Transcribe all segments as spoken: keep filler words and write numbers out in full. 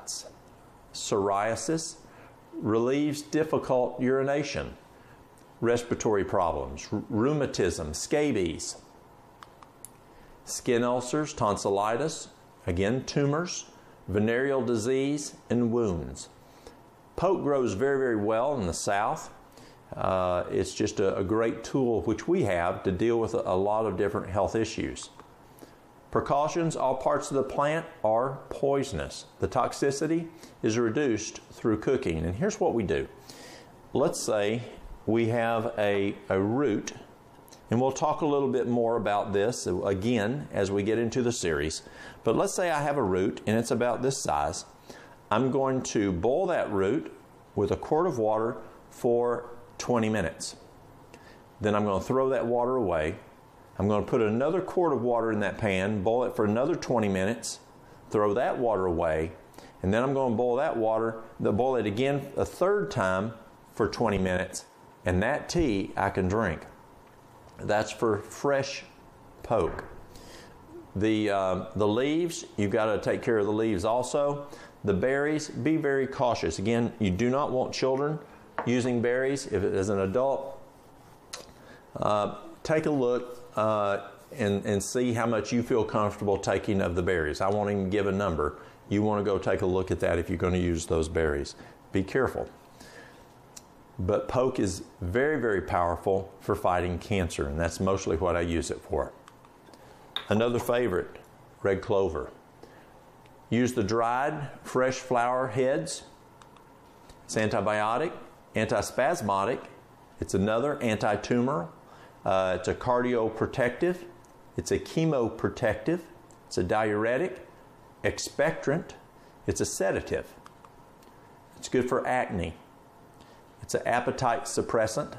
parasites. Psoriasis relieves difficult urination. Respiratory problems, rheumatism, scabies. Skin ulcers, tonsillitis, again tumors, venereal disease, and wounds. Poke grows very, very well in the south. Uh, it's just a, a great tool which we have to deal with a, a lot of different health issues. Precautions, all parts of the plant are poisonous. The toxicity is reduced through cooking. And here's what we do. Let's say we have a, a root, and we'll talk a little bit more about this again as we get into the series. But let's say I have a root and it's about this size. I'm going to boil that root with a quart of water for twenty minutes. Then I'm going to throw that water away. I'm going to put another quart of water in that pan, boil it for another twenty minutes, throw that water away, and then I'm going to boil that water, boil it again a third time for twenty minutes, and that tea I can drink. That's for fresh poke. The, uh, the leaves, you've got to take care of the leaves also. The berries, be very cautious. Again, you do not want children using berries. If it is an adult, uh, take a look uh, and, and see how much you feel comfortable taking of the berries. I won't even give a number. You want to go take a look at that if you're going to use those berries. Be careful. But poke is very, very powerful for fighting cancer, and that's mostly what I use it for. Another favorite, red clover. Use the dried, fresh flower heads. It's antibiotic, antispasmodic. It's another anti-tumoral. Uh, it's a cardioprotective. It's a chemoprotective. It's a diuretic, expectorant. It's a sedative. It's good for acne. It's an appetite suppressant,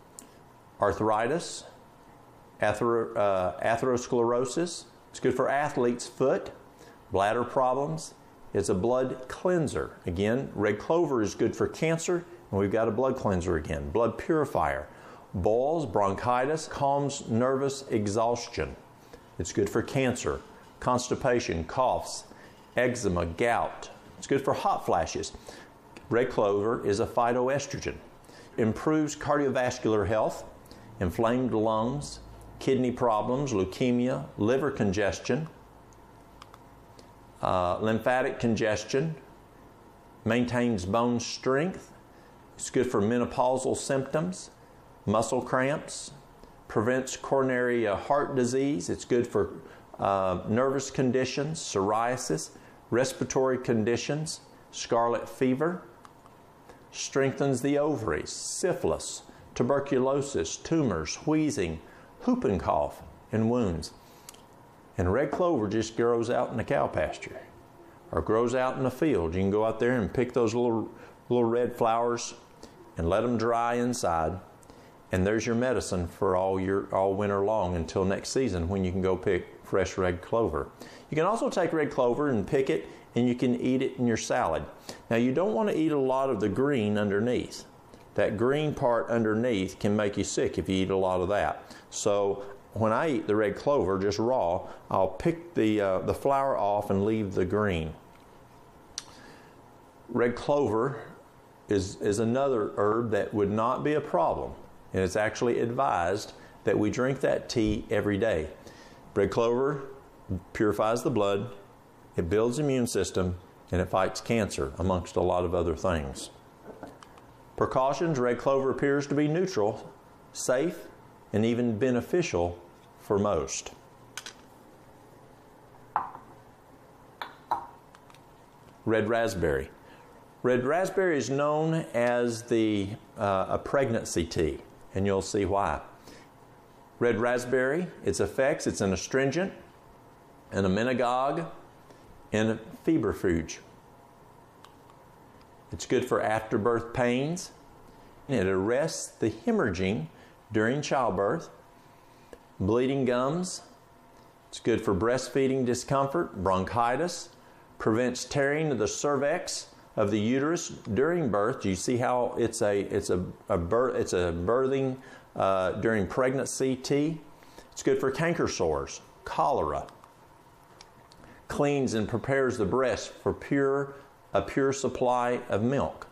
arthritis, athero, uh, atherosclerosis. It's good for athlete's foot, bladder problems. It's a blood cleanser. Again, red clover is good for cancer, and we've got a blood cleanser again. Blood purifier. Boils, bronchitis, calms nervous exhaustion. It's good for cancer, constipation, coughs, eczema, gout. It's good for hot flashes. Red clover is a phytoestrogen. Improves cardiovascular health, inflamed lungs, kidney problems, leukemia, liver congestion, uh, lymphatic congestion, maintains bone strength. It's good for menopausal symptoms, muscle cramps, prevents coronary uh, heart disease. It's good for uh, nervous conditions, psoriasis, respiratory conditions, scarlet fever. Strengthens the ovaries, syphilis, tuberculosis, tumors, wheezing, whooping cough, and wounds. And red clover just grows out in the cow pasture or grows out in the field. You can go out there and pick those little, little red flowers and let them dry inside. And there's your medicine for all, your, all winter long until next season when you can go pick fresh red clover. You can also take red clover and pick it, and you can eat it in your salad. Now, you don't want to eat a lot of the green underneath. That green part underneath can make you sick if you eat a lot of that. So when I eat the red clover just raw, I'll pick the, uh, the flower off and leave the green. Red clover is, is another herb that would not be a problem. And it's actually advised that we drink that tea every day. Red clover purifies the blood, it builds the immune system, and it fights cancer, amongst a lot of other things. Precautions, red clover appears to be neutral, safe, and even beneficial for most. Red raspberry. Red raspberry is known as the, uh, a pregnancy tea, and you'll see why. Red raspberry, its effects, it's an astringent, an emmenagogue, and a febrifuge. It's good for afterbirth pains. It arrests the hemorrhaging during childbirth, bleeding gums. It's good for breastfeeding discomfort, bronchitis, prevents tearing of the cervix of the uterus during birth. You see how it's a it's a, a birth it's a birthing uh, during pregnancy tea. It's good for canker sores, cholera. Cleans and prepares the breast for pure a pure supply of milk.